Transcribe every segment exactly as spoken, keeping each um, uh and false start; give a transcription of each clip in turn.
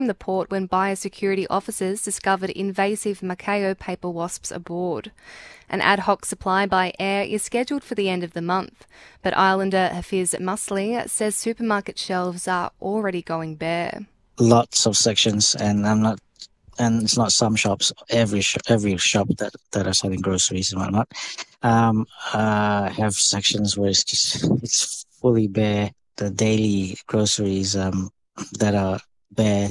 the port when biosecurity officers discovered invasive Macaeo paper wasps aboard. An ad hoc supply by air is scheduled for the end of the month, but Islander Hafiz Musli says supermarket shelves are already going bare. Lots of sections, and I'm not, and it's not some shops. Every sh- every shop that, that are selling groceries and whatnot, um, uh, have sections where it's just it's fully bare. The daily groceries um that are bare.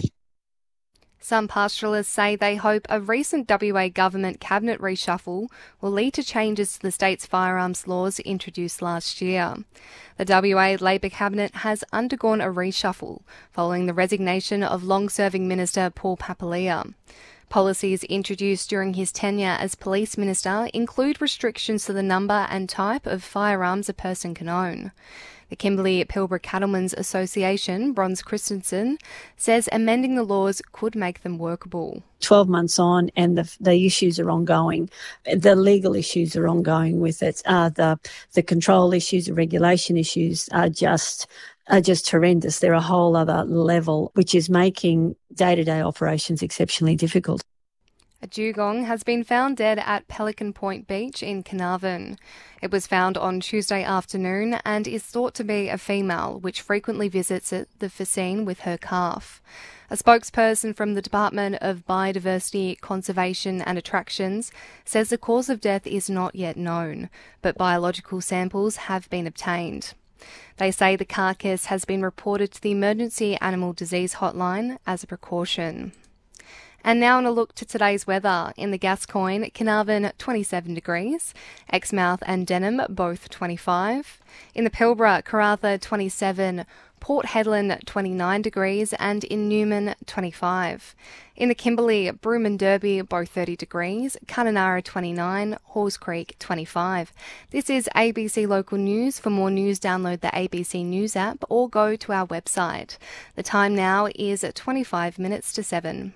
Some pastoralists say they hope a recent W A government cabinet reshuffle will lead to changes to the state's firearms laws introduced last year. The W A Labor cabinet has undergone a reshuffle following the resignation of long-serving Minister Paul Papalia. Policies introduced during his tenure as police minister include restrictions to the number and type of firearms a person can own. The Kimberley Pilbara Cattlemen's Association, Bronze Christensen, says amending the laws could make them workable. twelve months on and the the issues are ongoing. The legal issues are ongoing with it. Uh, the the control issues, the regulation issues are just are just horrendous. They're a whole other level, which is making day-to-day operations exceptionally difficult. A dugong has been found dead at Pelican Point Beach in Carnarvon. It was found on Tuesday afternoon and is thought to be a female, which frequently visits the Facine with her calf. A spokesperson from the Department of Biodiversity, Conservation and Attractions says the cause of death is not yet known, but biological samples have been obtained. They say the carcass has been reported to the Emergency Animal Disease Hotline as a precaution. And now on a look to today's weather. In the Gascoyne, Carnarvon twenty-seven degrees, Exmouth and Denham both twenty-five. In the Pilbara, Karratha twenty-seven, Port Hedland twenty-nine degrees, and in Newman twenty-five. In the Kimberley, Broome and Derby both thirty degrees, Kununurra twenty-nine, Halls Creek twenty-five. This is A B C Local News. For more news, download the A B C News app or go to our website. The time now is twenty-five minutes to seven.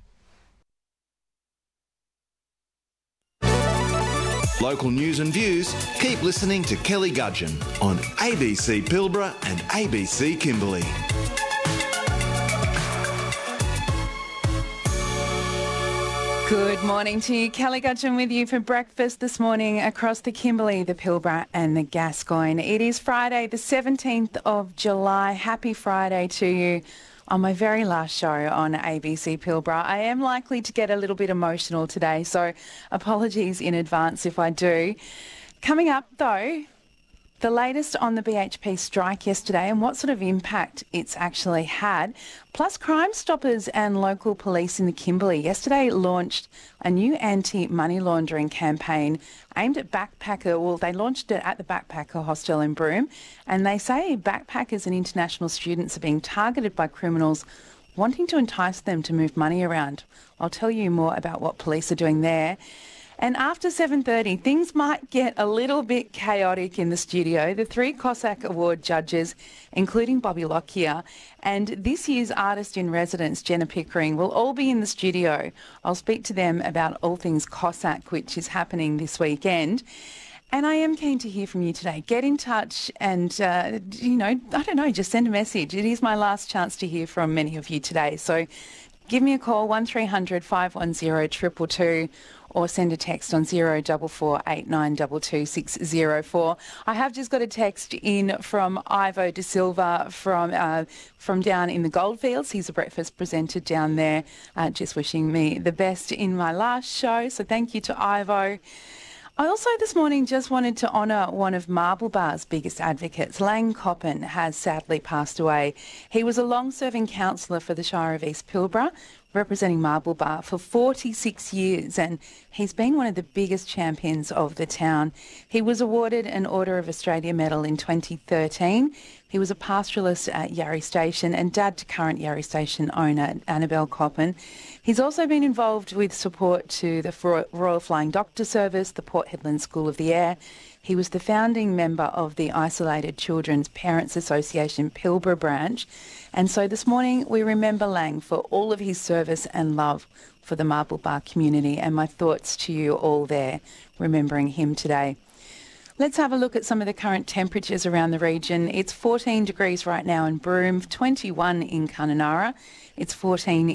Local news and views, keep listening to Kelly Gudgeon on A B C Pilbara and A B C Kimberley. Good morning to you. Kelly Gudgeon with you for breakfast this morning across the Kimberley, the Pilbara and the Gascoyne. It is Friday the seventeenth of July. Happy Friday to you. On my very last show on A B C Pilbara. I am likely to get a little bit emotional today, so apologies in advance if I do. Coming up, though, the latest on the B H P strike yesterday and what sort of impact it's actually had, plus Crime Stoppers and local police in the Kimberley yesterday launched a new anti-money laundering campaign aimed at backpacker, well, they launched it at the Backpacker Hostel in Broome, and they say backpackers and international students are being targeted by criminals wanting to entice them to move money around. I'll tell you more about what police are doing there. And after seven thirty, things might get a little bit chaotic in the studio. The three Cossack Award judges, including Bobby Lockyer, and this year's Artist in Residence, Jenna Pickering, will all be in the studio. I'll speak to them about all things Cossack, which is happening this weekend. And I am keen to hear from you today. Get in touch and, uh, you know, I don't know, just send a message. It is my last chance to hear from many of you today. So give me a call, one three hundred five one zero two two two, or send a text on zero four four eight nine two two six zero four. I have just got a text in from Ivo De Silva from uh, from down in the Goldfields. He's a breakfast presenter down there, uh, just wishing me the best in my last show. So thank you to Ivo. I also this morning just wanted to honour one of Marble Bar's biggest advocates. Lang Coppin has sadly passed away. He was a long-serving councillor for the Shire of East Pilbara, representing Marble Bar for forty-six years, and he's been one of the biggest champions of the town. He was awarded an Order of Australia Medal in twenty thirteen. He was a pastoralist at Yarry Station and dad to current Yarry Station owner Annabelle Coppin. He's also been involved with support to the Royal Flying Doctor Service, the Port Hedland School of the Air. He was the founding member of the Isolated Children's Parents Association Pilbara branch. And so this morning we remember Lang for all of his service and love for the Marble Bar community, and my thoughts to you all there, remembering him today. Let's have a look at some of the current temperatures around the region. It's fourteen degrees right now in Broome, twenty-one in Kununurra. It's fourteen